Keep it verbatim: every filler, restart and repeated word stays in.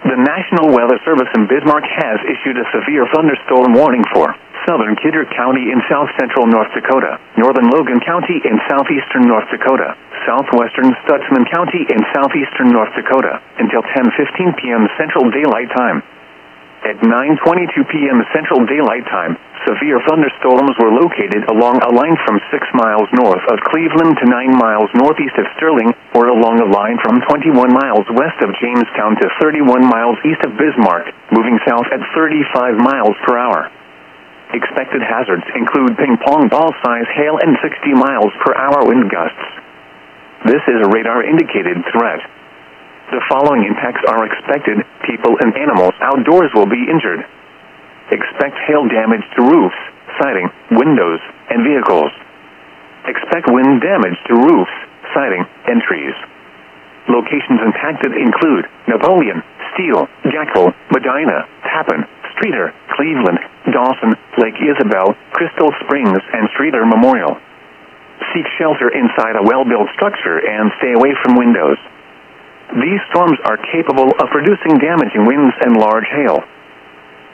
The National Weather Service in Bismarck has issued a severe thunderstorm warning for southern Kidder County in south-central North Dakota, northern Logan County in southeastern North Dakota, southwestern Stutsman County in southeastern North Dakota, until ten fifteen p.m. Central Daylight Time. At nine twenty-two p.m. Central Daylight Time, severe thunderstorms were located along a line from six miles north of Cleveland to nine miles northeast of Sterling, or along a line from twenty-one miles west of Jamestown to thirty-one miles east of Bismarck, moving south at thirty-five miles per hour. Expected hazards include ping-pong ball-size hail and sixty miles per hour wind gusts. This is a radar-indicated threat. The following impacts are expected. People and animals outdoors will be injured. Expect hail damage to roofs, siding, windows, and vehicles. Expect wind damage to roofs, siding, and trees. Locations impacted include Napoleon, Steele, Jacksonville, Medina, Tappan, Streator, Cleveland, Dawson, Lake Isabel, Crystal Springs, and Streator Memorial. Seek shelter inside a well-built structure and stay away from windows. These storms are capable of producing damaging winds and large hail.